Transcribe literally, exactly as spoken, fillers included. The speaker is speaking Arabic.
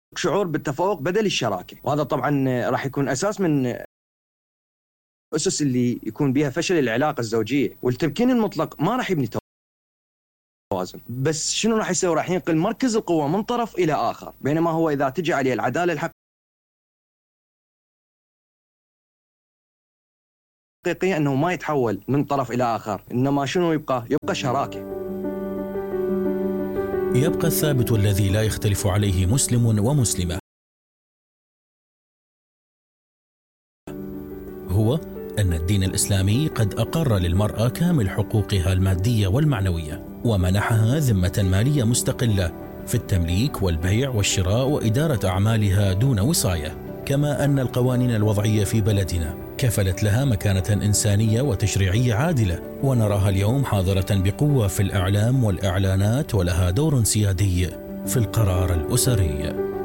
شعور بالتفوق بدل الشراكة، وهذا طبعا راح يكون أساس من أسس اللي يكون بها فشل العلاقة الزوجية. والتمكين المطلق ما راح يبني توازن، بس شنو راح يسوي؟ راح ينقل مركز القوة من طرف إلى آخر. بينما هو إذا تجي عليه العدالة الحقيقية أنه ما يتحول من طرف إلى آخر، إنما شنو يبقى؟ يبقى شراكة. يبقى الثابت الذي لا يختلف عليه مسلم ومسلمة، هو أن الدين الإسلامي قد أقر للمرأة كامل حقوقها المادية والمعنوية، ومنحها ذمة مالية مستقلة في التمليك والبيع والشراء وإدارة أعمالها دون وصاية. كما أن القوانين الوضعية في بلدنا كفلت لها مكانة إنسانية وتشريعية عادلة، ونراها اليوم حاضرة بقوة في الإعلام والإعلانات، ولها دور سيادي في القرار الأسري.